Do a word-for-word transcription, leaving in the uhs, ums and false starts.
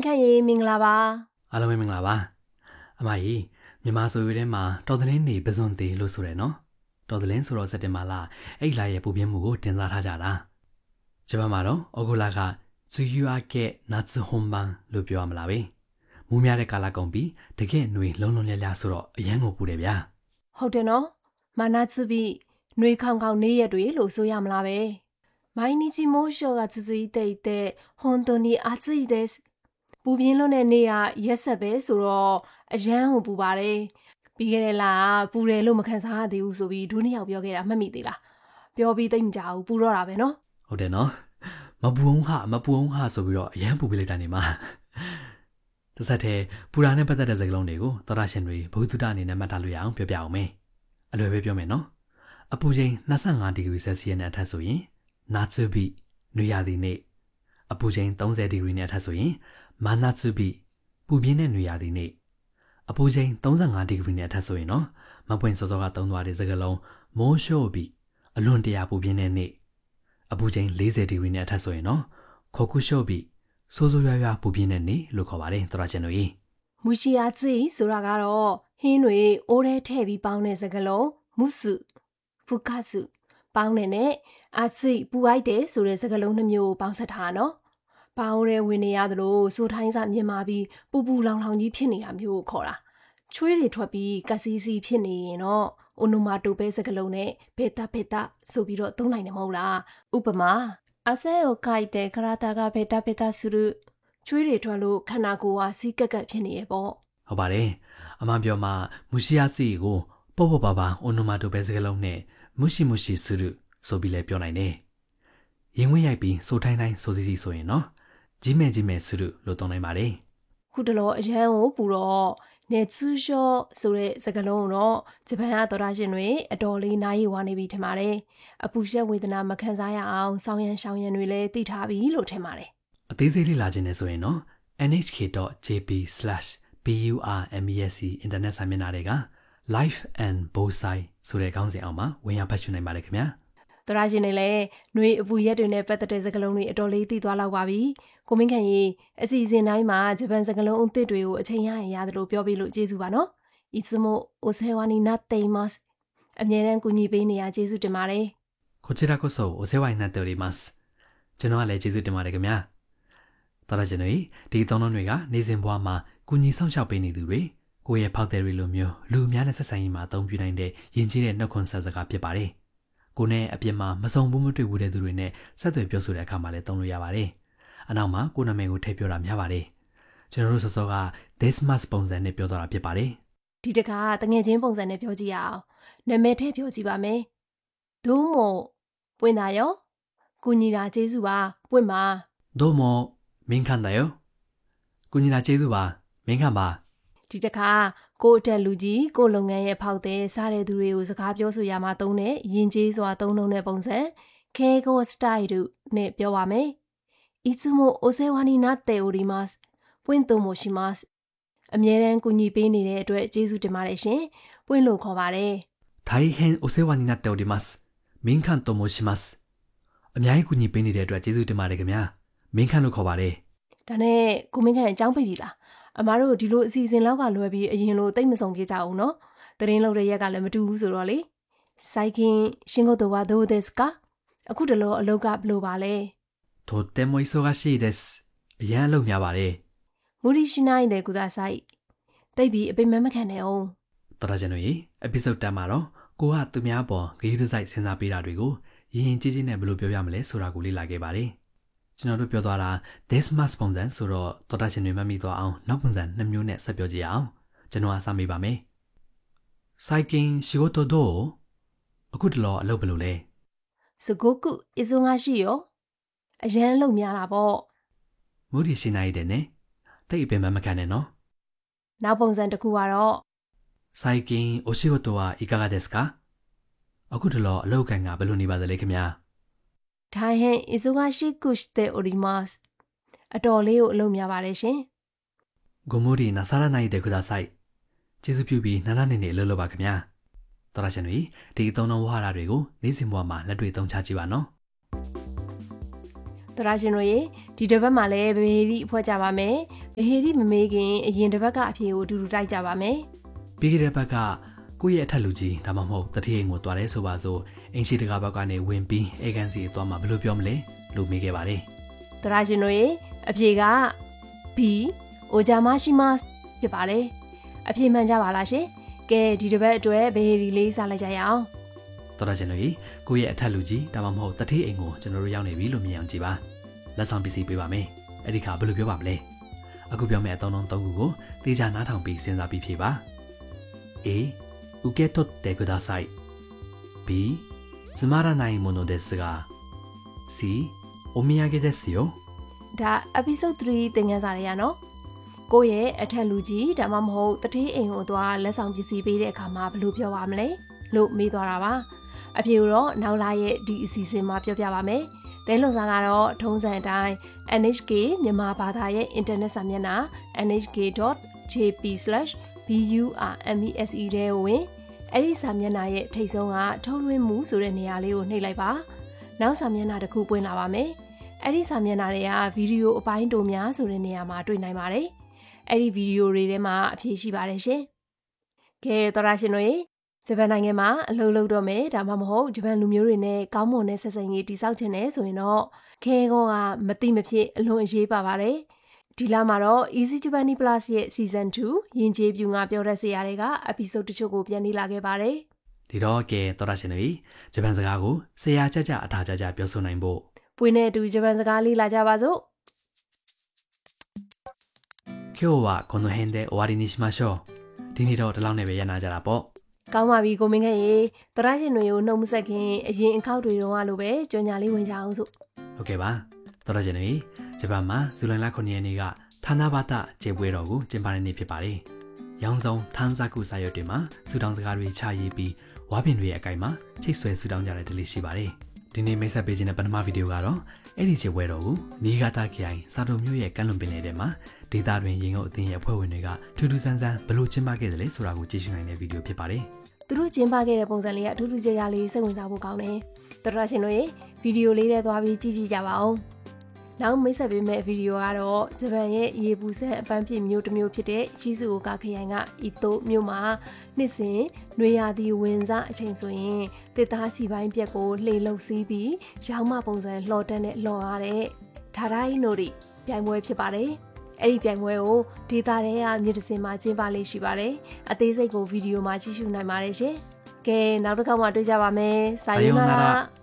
ခန့်ရေမင်္ဂလာပါအားလုံးပဲမင်္ဂလာပါအမကြီးမြန်မာဆိုရွေးထဲမှာတော်သလင်းနေပဇွန်သေးလို့ဆိုရယ်နော်တော်သလင်းဆိုတော့စက်တင်ဘာလအဲ့လာရဲ့ပူပြင်းမှုကိုတင်စားထားကြတာဂျပန်မှာတော့ဩဂုတ်လကဇူယူအကဲနတ်ဟွန်ဘန်လို့ပြောရမလားပဲမူးများတဲ့ကာလကုန်ပြီးတကယ်ຫນွေလုံးလုံးလျားလျားဆိုတော့အရန်ကိုပူတယ်ဗျာဟုတ်တယ်နော်မာနာツビຫນွေခေါင်ခေါင်နေရက်တွေလို့ဆိုရမလားပဲ毎日猛暑が続いていて本当に暑いですပူပြင်းလို့တဲ့နေ့ကရက်ဆက်ပဲဆိုတော့အရန်ကိုပူပါတယ်ပြီးခဲ့တဲ့လကပူတယ်လို့မခံစားရသေးဘူးဆိုပြီးဒုနှစ်ယောက်ပြောခဲ့တာမှတ်မိသေးလားပြောပြီးသိမကြဘူးပူတော့တာပဲနော်ဟုတ်တယ်နော်မပူအောင်ဟာမပူအောင်ဟာဆိုပြီးတော့အရန်ပူပြလိုက်တာနေမှာတဆက်တဲ့ပူရာနဲ့ပတ်သက်တဲ့စကားလုံးတွေကိုသောတာရှင်တွေဘုသူတအနေနဲ့မှတ်ထားလို့ရအောင်ပြောပြအောင်မယ်အလွယ်ပဲပြောမယ်နော်အပူချိန်၂၅ဒီဂရီဆယ်စီယပ်နဲ့အထက်ဆိုရင်နာツビနွေရာသီနေ့အပူချိန်၃၀ဒီဂရီနဲ့အထက်ဆိုရင်မာနာツビပူပြင်းတဲ့နွေရာသီနေ့အပူချိန်၃၅ဒီဂရီနဲ့အထက်ဆိုရင်နော်မပွင့်စောစောကသုံးသွားတဲ့စကားလုံးမိုးရှို့ပြီးအလွန်တရာပူပြင်းတဲ့နေ့အပူချိန်၄၀ဒီဂရီနဲ့အထက်ဆိုရင်နော်ခေါ်ခုရှို့ပြီးဆိုးဆိုးရွားရွားပူပြင်းတဲ့နေ့လို့ခေါ်ပါတယ်သောတာရှင်တို့ရေမူရှိယာツိဆိုတာကတော့ဟင်းတွေအိုးထဲထည့်ပြီးပေါင်းတဲ့စကားလုံးမုစုဖုကဆုပေါင်းတဲ့နဲ့အာツိပူအိုက်တယ်ဆိုတဲ့စကားလုံးနှမျိုးပေါင်းဆက်ထားတာနော်ပေါင်းရဲဝင်နေရသလိုဆိုထိုင်းစာမြင်မာပြီးပူပူလောင်လောင်ကြီးဖြစ်နေတာမျိုးကိုခေါ်တာချွေးတွေထွက်ပြီးကစီစီဖြစ်နေရင်တော့အိုနိုမာတိုပဲစကားလုံးနဲ့ဘေတာဘေတာဆိုပြီးတော့သုံးနိုင်တယ်မဟုတ်လားဥပမာအဆဲကိုခိုက်တဲ့ခရာတာကဘေတာဘေတာဆိုလို့ချွေးတွေထွက်လို့ခန္ဓာကိုယ်ဟာစီးကက်ကက်ဖြစ်နေရဲ့ပေါ့ဟုတ်ပါတယ်အမှန်ပြောမှမူရှိယာစီကိုပေါ့ပေါ့ပါပါအိုနိုမာတိုပဲစကားလုံးနဲ့မူရှိမူရှိဆူလို့ဆိုပြီးလဲပြောနိုင်တယ်ရင်ဝင်ရိုက်ပြီးဆိုထိုင်းတိုင်းဆိုစီစီဆိုရင်နော်ကြီးမဲ့ကြီးမဲ့ဆူလို့သုံးနိုင်ပါတယ်ခုတလောအရန်ကိုပူတော့နေツショဆိုတဲ့စကားလုံးတော့ဂျပန်ကသောတာရှင်တွေအတော်လေးနားရည်ဝါနေပြီထင်ပါတယ်အပူရှက်ဝေဒနာမခံစားရအောင်စောင်းရန်ရှောင်းရန်တွေလည်းသိထားပြီလို့ထင်ပါတယ်အသေးစိတ်လေ့လာခြင်းနဲ့ဆိုရင်နော် en h k dot j p slash b u r m e s c အင်တာနက်စာမျက်နှာတွေက life and bonsai ဆိုတဲ့ခေါင်းစဉ်အောက်မှာဝင်ရောက်ဖတ်ရှုနိုင်ပါတယ်ခင်ဗျာသောတာရှင်တွေလည်းຫນွေအပူရက်တွေနဲ့ပတ်သက်တဲ့စကားလုံးတွေအတော်လေးသိသွားလောက်ပါပြီကိုမင်းခင်ကြီးအစီအစဉ်တိုင်းမှာဂျပန်စကားလုံးအသစ်တွေကိုအချိန်ရရင်ရတယ်လို့ပြောပြလို့ကျေးဇူးပါနော်いつもお世話になっていますအမြဲတမ်းကူညီပေးနေရကျေးဇူးတင်ပါတယ်こちらこそお世話になっておりますကျွန်တော်ကလည်းကျေးဇူးတင်ပါတယ်ခင်ဗျာသောတာရှင်တွေဒီသုံးလုံးတွေကနေစဉ်ဘဝမှာကူညီဆောင်ရှောက်ပေးနေသူတွေကိုယ့်ရဲ့ဖောက်သည်တွေလိုမျိုးလူအများနဲ့ဆက်ဆံရေးမှာအသုံးပြုနိုင်တဲ့ယဉ်ကျေးတဲ့နှုတ်ခွန်းဆက်စကားဖြစ်ပါတယ်ကိုနဲ့အပြင်မှာမစုံဘူးမတွေ့ဘူးတဲ့သူတွေနဲ့ဆက်သွယ်ပြောဆိုတဲ့အခါမှာလည်းသုံးလို့ရပါတယ်။အနောက်မှာကိုနာမည်ကိုထည့်ပြောတာများပါတယ်။ကျွန်တော်တို့စောစောက Desmas ပုံစံနဲ့ပြောသွားတာဖြစ်ပါတယ်။ဒီတခါတငယ်ချင်းပုံစံနဲ့ပြောကြည့်ရအောင်။နာမည်ထည့်ပြောကြည့်ပါမယ်။ဒိုမိုပွင့်တာရော။ကူညီတာကျေးဇူးပါပွင့်ပါ။ဒိုမိုမင်းခန့်တာရော။ကူညီတာကျေးဇူးပါမင်းခန့်ပါ။ဒီတခါကိုအတက်လူကြီးကိုလုပ်ငန်းရဲ့ဖောက်တဲ့စားတဲ့သူတွေကိုစကားပြောဆိုရမှာသုံးတဲ့ယဉ်ကျေးစွာသုံးလုံးတဲ့ပုံစံခေကိုစတိုင်တို့နဲ့ပြောပါမယ်။いつもお世話になっております။ပွင့်တုံမိုရှိます။အမြဲတမ်းကူညီပေးနေတဲ့အတွက်ကျေးဇူးတင်ပါတယ်ရှင်။ပွင့်လို့ခေါ်ပါတယ်။大変お世話になっております။မင်းခန့်と申します။အများကြီးကူညီပေးနေတဲ့အတွက်ကျေးဇူးတင်ပါတယ်ခင်ဗျာ။မင်းခန့်လို့ခေါ်ပါတယ်။ဒါနဲ့ကိုမင်းခန့်အကြောင်းပြပြီလား။အမားတို့ဒီလိုအစီအစဉ်လောက်ကလွယ်ပြီးအရင်လိုတိတ်မဆုံပြကြအောင်နော်တရင်လောက်တဲ့ရက်ကလည်းမတူဘူးဆိုတော့လေ最近仕事はどうですかအခုတလောအလုပ်ကဘယ်လိုပါလဲとっても忙しいですအရန်အလုပ်များပါတယ်無理しないでくださいတိတ်ပြီးအပိမမခံနဲ့အောင်တော်တော်ကျွန်တော်ရေ episode တက်မှာတော့ကိုကသူများပေါ်ဂရုတစိုက်စဉ်းစားပေးတာတွေကိုရင်းရင်းကြီးကြီးနဲ့ဘယ်လိုပြောပြမလဲဆိုတာကိုလေ့လာခဲ့ပါတယ်ကျွန်တော်တို့ပြောသွားတာ Desmas ပုံစံဆိုတော့တော်တာရှင်တွေမှတ်မိသွားအောင်နောက်ပုံစံနှစ်မျိုးနဲ့ဆက်ပြောကြည့်အောင်ကျွန်တော်အစမေးပါမယ်最近仕事どうအခုတလောအလုပ်ဘယ်လိုလဲすごく忙しいよအရန်လုပ်များတာပေါ့無理しないでねတိတ်အပင်မမခံနဲ့နော်နောက်ပုံစံတစ်ခုကတော့最近お仕事はいかがですかအခုတလောအလုပ်ကန်ကဘယ်လိုနေပါသလဲခင်ဗျာ大変忙しくしておりますအတော်လေးကိုအလုပ်များပါတယ်ရှင်ご無理なさらないでくださいကျေးဇူးပြုပြီးနားနားနေနေအလုပ်လုပ်ပါခင်ဗျာတော်ရရှင်တွေဒီအသုံးလုံးဝါဒတွေကိုနေ့စဉ်ဘဝမှာလက်တွေ့သုံးချကြည့်ပါနော်မသရရှင်တို့ရေဒီတစ်ပတ်မှာလည်းဘဟေရီအဖွဲကြပါမယ်ဘဟေရီမမေးခင်အရင်တစ်ပတ်ကအဖြေကိုအတူတူတိုက်ကြပါမယ်ပြီးခဲ့တဲ့ဘက်ကကိုယ့်ရဲ့အထက်လူကြီးဒါမှမဟုတ်တတိယအိမ်ကိုတွားရဲဆိုပါစို့အင်ရှိတကာဘက်ကနေဝင်ပြီးအေကန်စီအသွားမှာဘယ်လိုပြောမလဲလို့မေးခဲ့ပါတယ်သရရှင်တို့ရေအဖြေက B အိုဂျာမရှိမဖြစ်ပါတယ်အဖြေမှန်ကြပါလားရှင်ကဲဒီတစ်ပတ်အတွက်ဘဟေရီလေးစားလိုက်ကြရအောင်တော်ရရှင်တို့ကိုယ့်ရဲ့အထက်လူကြီးဒါမှမဟုတ်တတိယအိမ်ကိုကျွန်တော်တို့ရောက်နေပြီလို့မြင်အောင်ကြည့်ပါလက်ဆောင်ပစ္စည်းပေးပါမယ်အဲ့ဒီခါဘယ်လိုပြောပါမလဲအခုပြောမယ့်အသုံးအနှုန်းသုံးခုကိုတေချာနားထောင်ပြီးစဉ်းစားပြီးဖြေပါ A 受け取ってください B つまらないものですが C お土産ですよဒါ episode three သင်ခန်းစာတွေရနော်ကိုယ့်ရဲ့အထက်လူကြီးဒါမှမဟုတ်တတိယအိမ်ကိုသွားလက်ဆောင်ပစ္စည်းပေးတဲ့အခါမှာဘယ်လိုပြောပါမလဲလို့မေးသွားတာပါအဖြေကိုတော့နောက်လာရဲ့ဒီအစီအစဉ်မှာပြောပြပါမယ်တဲလွန်စာကတော့ထုံးစံအတိုင်း N H K မြန်မာဘာသာရဲ့ internet စာမျက်နှာ n h k dot j p slash b u r m e s e တဲ့ဝင်အဲ့ဒီစာမျက်နှာရဲ့ထိပ်ဆုံးကထုတ်လွှင့်မှုဆိုတဲ့နေရာလေးကိုနှိပ်လိုက်ပါနောက်စာမျက်နှာတစ်ခုပွင့်လာပါမယ်အဲ့ဒီစာမျက်နှာတွေကဗီဒီယိုအပိုင်းတိုများဆိုတဲ့နေရာမှာတွေ့နိုင်ပါတယ်အဲ့ဒီဗီဒီယိုတွေထဲမှာအဖြေရှိပါတယ်ရှင်ကဲတော်ရရှင်တို့ဂျပန်နိုင်ငံမှာအလုပ်လုပ်တော့မယ်ဒါမှမဟုတ်ဂျပန်လူမျိုးတွေနဲ့ကောင်းမွန်တဲ့ဆက်ဆံရေးတည်ဆောက်ခြင်းနဲ့ဆိုရင်တော့ခဲကောကမတိမဖြစ်အလွန်အရေးပါပါတယ်ဒီလမှာတော့ Easy Japanese Plus ရဲ့ Season two ယဉ်ကျေးပြူငါပြောတတ်စေရတဲ့က episode တချို့ကိုပြန်နေလာခဲ့ပါတယ်ဒီတော့ကဲတော်ရရှင်တို့ဂျပန်စကားကိုဆရာကြကြအထာကြကြပြောဆိုနိုင်ဖို့ပွေနဲ့အတူဂျပန်စကားလေးလာကြပါစို့今日はこの辺で終わりにしましょうဒီနေ့တော့ဒီလောက်နဲ့ပဲရနာကြတာပေါ့ကောင်းပါပြီကိုမင်းခန့်ရေတရရှင်တွေကိုနှုတ်မဆက်ခင်အရင်အခောက်တွေတုန်းကလိုပဲကြော်ညာလေးဝင်ကြအောင်စို့ဟုတ်ကဲ့ပါတရရှင်တွေဂျပန်မှာဇူလိုင်လခုနှစ်ရက်နေ့ကဌာနဘာတကျေပွဲတော်ကိုကျင်းပတဲ့နေ့ဖြစ်ပါတယ်ရောင်စုံထန်းစားကုစာရွက်တွေမှာစူတောင်းစကားတွေချရေးပြီးဝါပင်တွေရဲ့အကိုင်မှာချိတ်ဆွဲစူတောင်းကြတဲ့ဒလေးရှိပါတယ်ဒီနေ့မိတ်ဆက်ပေးခြင်းတဲ့ပထမဗီဒီယိုကတော့အဲ့ဒီကျေပွဲတော်ကိုနီဂါတာခရိုင်စာတိုမျိုးရဲ့ကမ်းလွန်ပင်လယ်ထဲမှာဒေတာတွင်ရင်ငုတ်အသင်းရဲ့အဖွဲ့ဝင်တွေကထူးထူးဆန်းဆန်းဘလို့ကျင်းပခဲ့တယ်လဲဆိုတာကိုကြည့်ရှုနိုင်တဲ့ဗီဒီယိုဖြစ်ပါတယ်သူတို့ကျင်းပခဲ့တဲ့ပုံစံလေးကအထူးထူးခြားခြားလေးစိတ်ဝင်စားဖို့ကောင်းတယ်တော်တော်ရှင်တို့ရေဗီဒီယိုလေးထဲသွားပြီးကြည့်ကြည့်ကြပါဦးနောက်မိတ်ဆက်ပေးမယ့်ဗီဒီယိုကတော့ဂျပန်ရဲ့ရေပူစံအပန်းဖြေမျိုးတစ်မျိုးဖြစ်တဲ့ရှီဇူအိုကာခရိုင်ကအီတိုမြို့မှာနှစ်စဉ်နွေရာသီဝင်စားအချိန်ဆိုရင်တစ်သားစီပိုင်းပြက်ကိုလှေလှုပ်စီးပြီးရောင်းမပုံစံလှော်တန်းနဲ့လှော်ရတဲ့ဒါရိုင်းနိုရီပြိုင်ပွဲဖြစ်ပါတယ်အဲ့ဒီပြိုင်ပွဲကိုဒေတာတွေကမြေတစင်မှာကျင်းပလေးရှိပါတယ်အသေးစိတ်ကိုဗီဒီယိုမှာကြည့်ရှုနိုင်ပါတယ်ရှင်ကဲနောက်တစ်ခါမှတွေ့ကြပါမယ်စာယုံနာရာ